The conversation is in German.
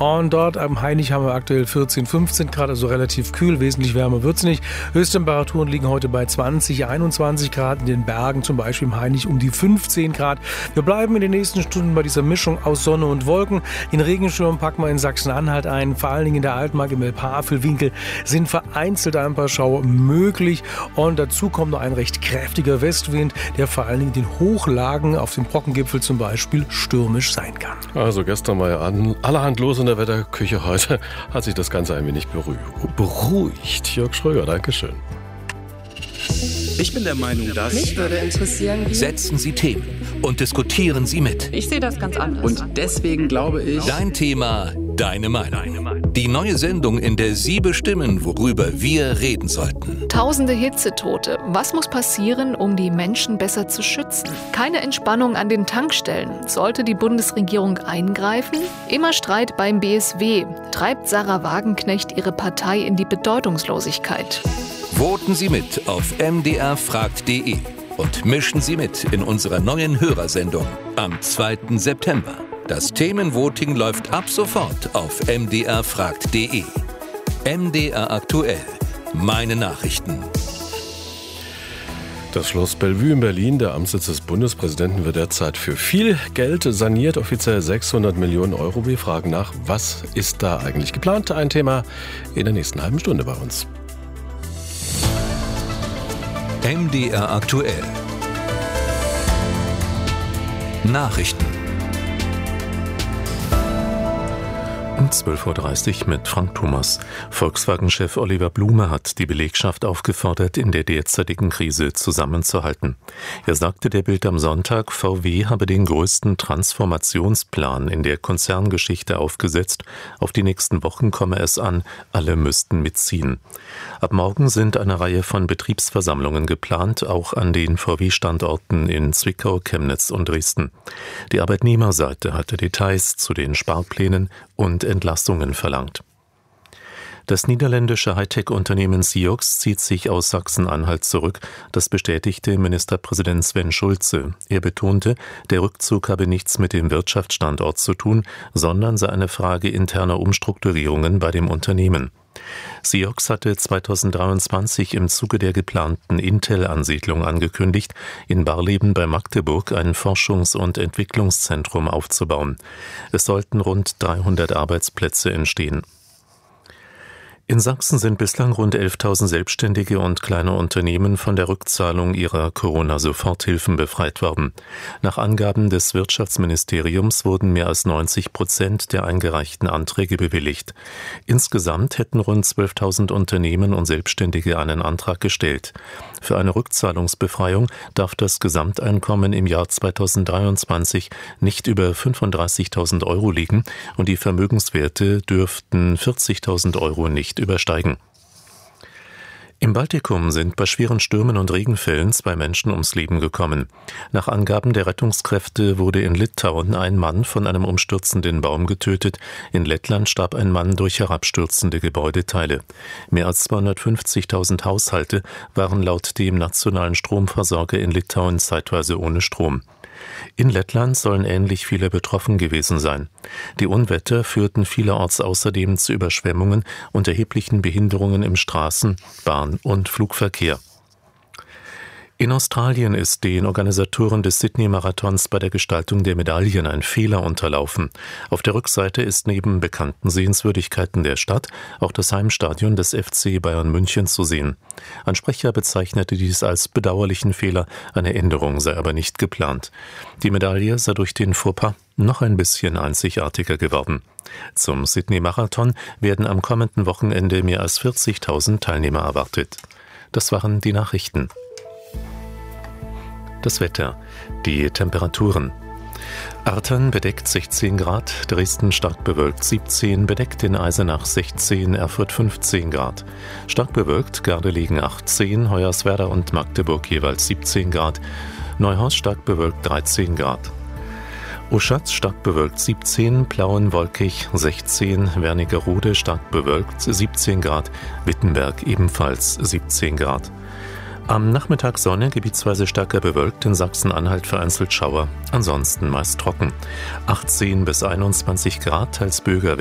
Und dort am Hainich haben wir aktuell 14, 15 Grad, also relativ kühl, wesentlich wärmer wird es nicht. Höchsttemperaturen liegen heute bei 20, 21 Grad, in den Bergen zum Beispiel im Hainich um die 15 Grad. Wir bleiben in den nächsten Stunden bei dieser Mischung aus Sonne und Wolken. Den Regenschirm packen wir in Sachsen-Anhalt ein, vor allen Dingen in der Altmark im Elbhavelwinkel sind vereinzelt ein paar Schauer möglich und dazu kommt noch ein recht kräftiger Westwind, der vor allen Dingen in den Hochlagen auf dem Brockengipfel zum Beispiel stürmisch sein kann. Also gestern war ja allerhand los in der Wetterküche, heute hat sich das Ganze ein wenig beruhigt. Jörg Schröger, Dankeschön. Ich bin der Meinung, dass... Mich würde interessieren, wie... Setzen Sie Themen und diskutieren Sie mit. Ich sehe das ganz anders. Und deswegen glaube ich... Dein Thema, deine Meinung. Die neue Sendung, in der Sie bestimmen, worüber wir reden sollten. Tausende Hitzetote. Was muss passieren, um die Menschen besser zu schützen? Keine Entspannung an den Tankstellen. Sollte die Bundesregierung eingreifen? Immer Streit beim BSW. Treibt Sarah Wagenknecht ihre Partei in die Bedeutungslosigkeit? Voten Sie mit auf mdrfragt.de und mischen Sie mit in unserer neuen Hörersendung am 2. September. Das Themenvoting läuft ab sofort auf mdrfragt.de. MDR aktuell. Meine Nachrichten. Das Schloss Bellevue in Berlin, der Amtssitz des Bundespräsidenten, wird derzeit für viel Geld saniert, offiziell 600 Millionen Euro. Wir fragen nach, was ist da eigentlich geplant? Ein Thema in der nächsten halben Stunde bei uns. MDR aktuell. Nachrichten. Um 12.30 Uhr mit Frank Thomas. Volkswagen-Chef Oliver Blume hat die Belegschaft aufgefordert, in der derzeitigen Krise zusammenzuhalten. Er sagte der Bild am Sonntag, VW habe den größten Transformationsplan in der Konzerngeschichte aufgesetzt. Auf die nächsten Wochen komme es an, alle müssten mitziehen. Ab morgen sind eine Reihe von Betriebsversammlungen geplant, auch an den VW-Standorten in Zwickau, Chemnitz und Dresden. Die Arbeitnehmerseite hatte Details zu den Sparplänen und Entlassungen verlangt. Das niederländische Hightech-Unternehmen Siox zieht sich aus Sachsen-Anhalt zurück. Das bestätigte Ministerpräsident Sven Schulze. Er betonte, der Rückzug habe nichts mit dem Wirtschaftsstandort zu tun, sondern sei eine Frage interner Umstrukturierungen bei dem Unternehmen. Siox hatte 2023 im Zuge der geplanten Intel-Ansiedlung angekündigt, in Barleben bei Magdeburg ein Forschungs- und Entwicklungszentrum aufzubauen. Es sollten rund 300 Arbeitsplätze entstehen. In Sachsen sind bislang rund 11.000 Selbstständige und kleine Unternehmen von der Rückzahlung ihrer Corona-Soforthilfen befreit worden. Nach Angaben des Wirtschaftsministeriums wurden mehr als 90% der eingereichten Anträge bewilligt. Insgesamt hätten rund 12.000 Unternehmen und Selbstständige einen Antrag gestellt. Für eine Rückzahlungsbefreiung darf das Gesamteinkommen im Jahr 2023 nicht über 35.000 Euro liegen und die Vermögenswerte dürften 40.000 Euro nicht übersteigen. Im Baltikum sind bei schweren Stürmen und Regenfällen 2 Menschen ums Leben gekommen. Nach Angaben der Rettungskräfte wurde in Litauen ein Mann von einem umstürzenden Baum getötet. In Lettland starb ein Mann durch herabstürzende Gebäudeteile. Mehr als 250.000 Haushalte waren laut dem nationalen Stromversorger in Litauen zeitweise ohne Strom. In Lettland sollen ähnlich viele betroffen gewesen sein. Die Unwetter führten vielerorts außerdem zu Überschwemmungen und erheblichen Behinderungen im Straßen-, Bahn- und Flugverkehr. In Australien ist den Organisatoren des Sydney-Marathons bei der Gestaltung der Medaillen ein Fehler unterlaufen. Auf der Rückseite ist neben bekannten Sehenswürdigkeiten der Stadt auch das Heimstadion des FC Bayern München zu sehen. Ein Sprecher bezeichnete dies als bedauerlichen Fehler, eine Änderung sei aber nicht geplant. Die Medaille sei durch den Fauxpas noch ein bisschen einzigartiger geworden. Zum Sydney-Marathon werden am kommenden Wochenende mehr als 40.000 Teilnehmer erwartet. Das waren die Nachrichten. Das Wetter, die Temperaturen. Artern bedeckt 16 Grad, Dresden stark bewölkt 17, bedeckt in Eisenach 16, Erfurt 15 Grad. Stark bewölkt, Gardelegen 18, Hoyerswerda und Magdeburg jeweils 17 Grad, Neuhaus stark bewölkt 13 Grad. Oschatz stark bewölkt 17, Plauen wolkig 16, Wernigerode stark bewölkt 17 Grad, Wittenberg ebenfalls 17 Grad. Am Nachmittag Sonne, gebietsweise stärker bewölkt, in Sachsen-Anhalt vereinzelt Schauer, ansonsten meist trocken. 18 bis 21 Grad, teils Böger